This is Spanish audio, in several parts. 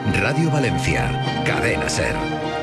Radio Valencia, Cadena SER.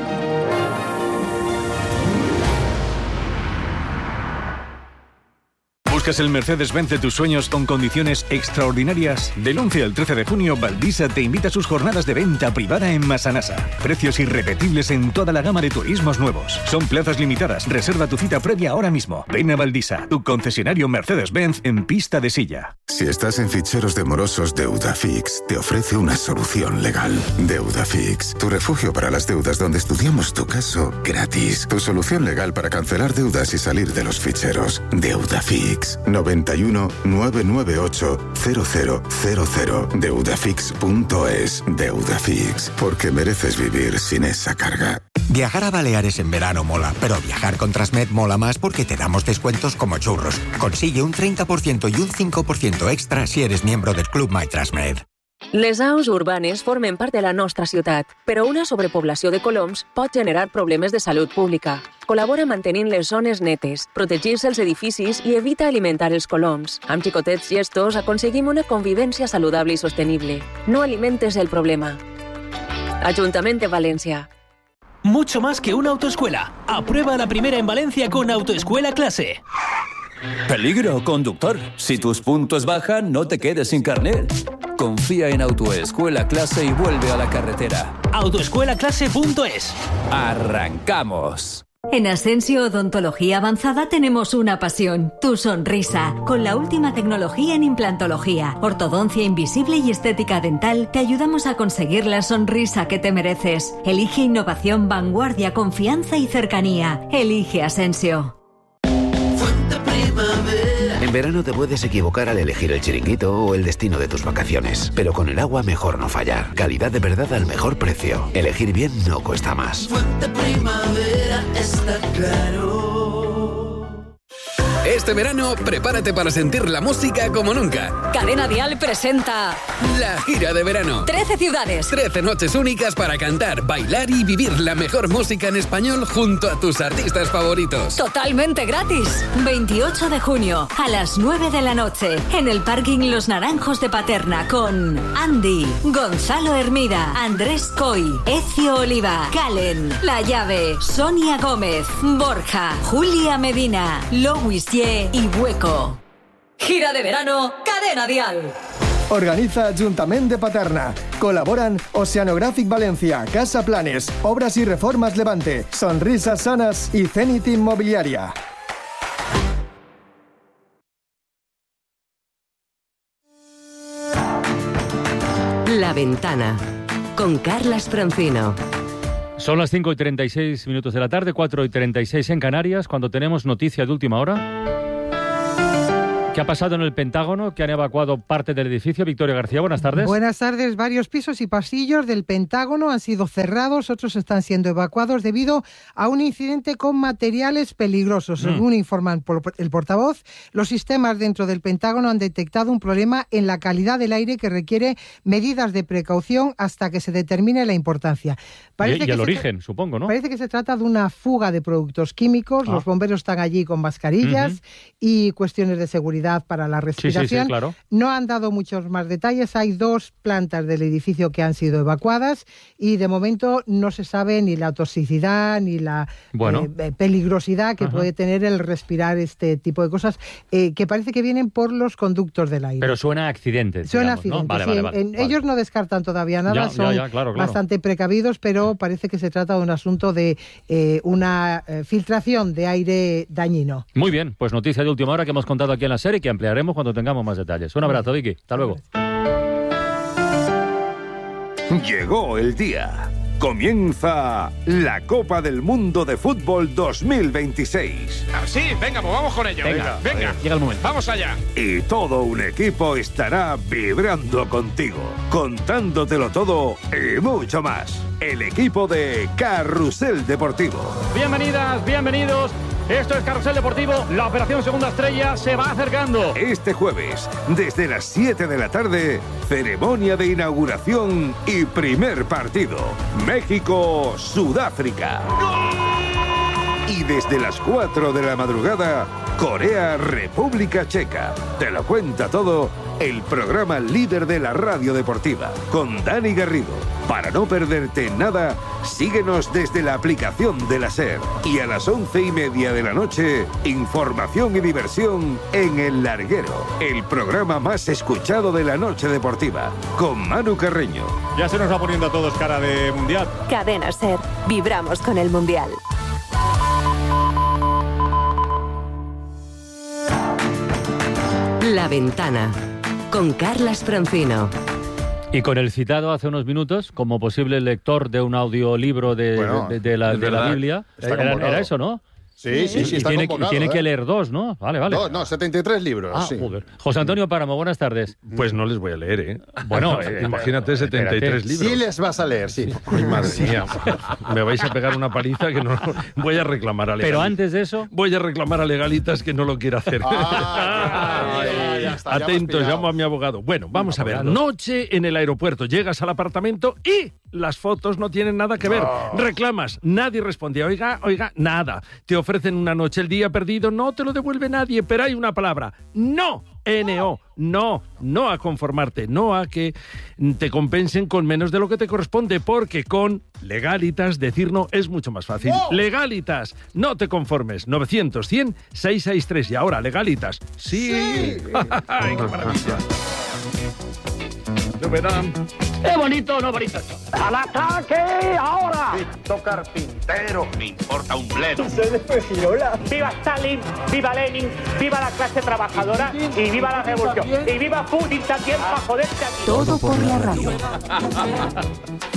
¿Buscas el Mercedes-Benz de tus sueños con condiciones extraordinarias? Del 11 al 13 de junio, Valdisa te invita a sus jornadas de venta privada en Massanassa. Precios irrepetibles en toda la gama de turismos nuevos. Son plazas limitadas. Reserva tu cita previa ahora mismo. Ven a Valdisa, tu concesionario Mercedes-Benz en pista de silla. Si estás en ficheros de morosos, Deudafix te ofrece una solución legal. Deudafix, tu refugio para las deudas donde estudiamos tu caso gratis. Tu solución legal para cancelar deudas y salir de los ficheros. Deudafix. 91 998 0000. Deudafix.es. Deudafix, porque mereces vivir sin esa carga. Viajar a Baleares en verano mola, pero viajar con Transmed mola más porque te damos descuentos como churros. Consigue un 30% y un 5% extra si eres miembro del Club My Transmed. Les aus urbanes formen part de la nostra ciutat, però una sobrepoblació de coloms pot generar problemes de salut pública. Col·labora mantenint les zones netes, protegir-se els edificis i evita alimentar els coloms. Amb xicotets gestos aconseguim una convivència saludable i sostenible. No alimentes el problema. Ajuntament de València. Mucho más que una autoescuela. Aprueba la primera en Valencia con Autoescuela Clase. Peligro, conductor. Si tus puntos bajan, no te quedes sin carnet. Confía en Autoescuela Clase y vuelve a la carretera. Autoescuelaclase.es. ¡Arrancamos! En Asensio Odontología Avanzada tenemos una pasión, tu sonrisa. Con la última tecnología en implantología, ortodoncia invisible y estética dental, te ayudamos a conseguir la sonrisa que te mereces. Elige innovación, vanguardia, confianza y cercanía. Elige Asensio. En verano te puedes equivocar al elegir el chiringuito o el destino de tus vacaciones, pero con el agua mejor no fallar. Calidad de verdad al mejor precio. Elegir bien no cuesta más. Fuente Primavera está claro. Este verano, prepárate para sentir la música como nunca. Cadena Dial presenta la gira de verano. 13 ciudades. 13 noches únicas para cantar, bailar y vivir la mejor música en español junto a tus artistas favoritos. Totalmente gratis. 28 de junio, a las 9 de la noche, en el parking Los Naranjos de Paterna, con Andy, Gonzalo Hermida, Andrés Coy, Ezio Oliva, Calen, La Llave, Sonia Gómez, Borja, Julia Medina, Louis y Hueco. Gira de verano, Cadena Dial. Organiza Ajuntament de Paterna. Colaboran Oceanographic Valencia, Casa Planes, Obras y Reformas Levante, Sonrisas Sanas y Zenit Inmobiliaria. La Ventana, con Carlas Francino. Son las 5:36 de la tarde, 4:36 en Canarias, cuando tenemos noticia de última hora. ¿Qué ha pasado en el Pentágono? Que han evacuado parte del edificio. Victoria García, buenas tardes. Buenas tardes. Varios pisos y pasillos del Pentágono han sido cerrados, otros están siendo evacuados debido a un incidente con materiales peligrosos. Según informan el portavoz, los sistemas dentro del Pentágono han detectado un problema en la calidad del aire que requiere medidas de precaución hasta que se determine la importancia. Y el origen, supongo, ¿no? Parece que se trata de una fuga de productos químicos. Los bomberos están allí con mascarillas y cuestiones de seguridad para la respiración. Sí, claro. No han dado muchos más detalles. Hay 2 plantas del edificio que han sido evacuadas y de momento no se sabe ni la toxicidad ni la peligrosidad que puede tener el respirar este tipo de cosas que parece que vienen por los conductos del aire. Pero suena a accidente. Suena a accidente, ¿no? Vale. Ellos no descartan todavía nada, son bastante precavidos, pero parece que se trata de un asunto de una filtración de aire dañino. Muy bien, pues noticia de última hora que hemos contado aquí en la serie, que ampliaremos cuando tengamos más detalles. Un abrazo, Vicky. Hasta luego. Llegó el día. Comienza la Copa del Mundo de Fútbol 2026. Sí, venga, pues vamos con ello. Venga. Llega el momento. Vamos allá. Y todo un equipo estará vibrando contigo, contándotelo todo y mucho más. El equipo de Carrusel Deportivo. Bienvenidas, bienvenidos. Esto es Carrusel Deportivo. La operación Segunda Estrella se va acercando. Este jueves, desde las 7 de la tarde, ceremonia de inauguración y primer partido. México-Sudáfrica. Y desde las 4 de la madrugada, Corea-República Checa. Te lo cuenta todo el programa líder de la radio deportiva, con Dani Garrido. Para no perderte nada, síguenos desde la aplicación de la SER. Y a las 11:30 de la noche, información y diversión en El Larguero, el programa más escuchado de la noche deportiva, con Manu Carreño. Ya se nos va poniendo a todos cara de mundial. Cadena SER, vibramos con el mundial. La Ventana, con Carlas Francino. Y con el citado hace unos minutos, como posible lector de un audiolibro de la Biblia. Era eso, ¿no? Sí, está convocado. Y tiene que leer 2, ¿no? Vale. No, 73 libros. Sí. Joder. José Antonio Páramo, buenas tardes. Pues no les voy a leer, ¿eh? Bueno, imagínate 73 libros. Sí les vas a leer, sí. Ay, madre mía. Me vais a pegar una paliza que no... Voy a reclamar a Legalitas. Pero antes de eso... Voy a reclamar a Legalitas que no lo quiere hacer. Atentos, llamo a mi abogado. Bueno, vamos a ver. Noche en el aeropuerto. Llegas al apartamento y las fotos no tienen nada que ver. Reclamas, nadie responde. Oiga, nada. Te ofrecen una noche, el día perdido, no te lo devuelve nadie, pero hay una palabra. ¡No! N-O. No a conformarte, no a que te compensen con menos de lo que te corresponde, porque con Legalitas decir no es mucho más fácil. ¡Oh! Legalitas, no te conformes. 900-100-663. Y ahora, Legalitas. ¡Sí! ¡Ay, qué maravilla! Lo verán. ¡Qué bonito, no bonito! ¡Al ataque ahora! Visto carpintero, me importa un bledo. Soy de Girola. ¡Viva Stalin! ¡Viva Lenin! ¡Viva la clase trabajadora! ¡Y viva la revolución! ¡Y viva Putin también para joderte aquí! Todo por la radio.